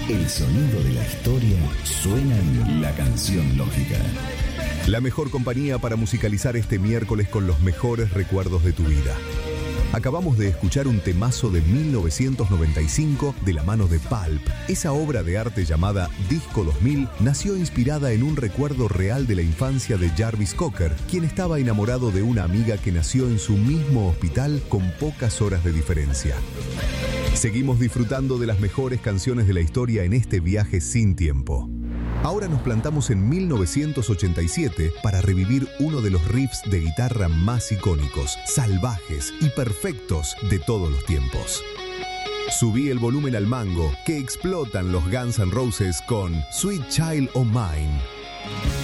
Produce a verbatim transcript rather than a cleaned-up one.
El sonido de la historia suena en La Canción Lógica. La mejor compañía para musicalizar este miércoles con los mejores recuerdos de tu vida. Acabamos de escuchar un temazo de mil novecientos noventa y cinco de la mano de Pulp. Esa obra de arte llamada Disco dos mil nació inspirada en un recuerdo real de la infancia de Jarvis Cocker, quien estaba enamorado de una amiga que nació en su mismo hospital con pocas horas de diferencia. Seguimos disfrutando de las mejores canciones de la historia en este viaje sin tiempo. Ahora nos plantamos en mil novecientos ochenta y siete para revivir uno de los riffs de guitarra más icónicos, salvajes y perfectos de todos los tiempos. Subí el volumen al mango, que explotan los Guns N' Roses con Sweet Child O' Mine.